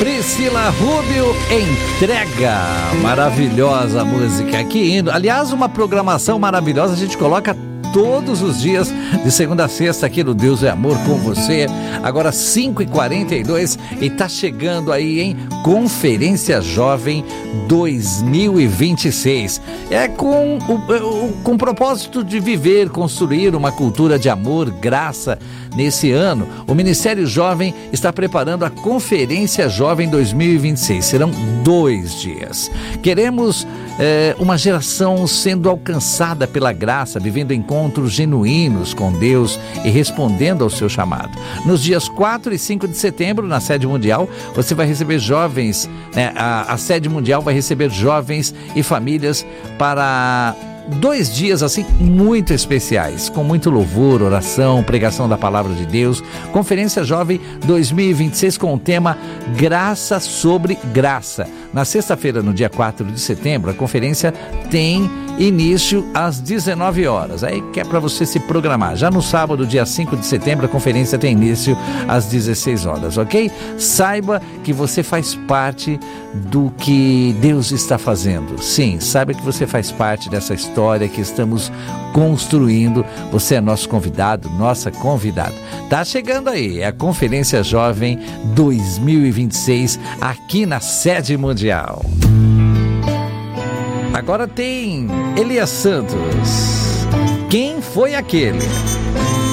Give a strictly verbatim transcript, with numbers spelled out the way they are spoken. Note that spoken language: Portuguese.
Priscila Rubio, Entrega. Maravilhosa música aqui indo. Aliás, uma programação maravilhosa, a gente coloca todos os dias, de segunda a sexta, aqui no Deus é Amor com você. Agora cinco e quarenta e dois e tá chegando aí, hein? Conferência Jovem dois mil e vinte e seis. É com o, com o propósito de viver, construir uma cultura de amor, graça. Nesse ano, o Ministério Jovem está preparando a Conferência Jovem dois mil e vinte e seis. Serão dois dias. Queremos é, uma geração sendo alcançada pela graça, vivendo encontros genuínos com Deus e respondendo ao seu chamado. Nos dias quatro e cinco de setembro, na sede mundial, você vai receber jovens, né, a, a sede mundial vai receber jovens e famílias para dois dias assim muito especiais, com muito louvor, oração, pregação da palavra de Deus. Conferência Jovem dois mil e vinte e seis com o tema Graça sobre Graça. Na sexta-feira, no dia quatro de setembro, a conferência tem início às dezenove horas. Aí que é para você se programar. Já no sábado, dia cinco de setembro, a conferência tem início às dezesseis horas, ok? Saiba que você faz parte do que Deus está fazendo. Sim, saiba que você faz parte dessa história que estamos construindo. Você é nosso convidado, nossa convidada. Tá chegando aí, é a Conferência Jovem dois mil e vinte e seis, aqui na sede mundial. Agora tem Elias Santos. Quem foi aquele?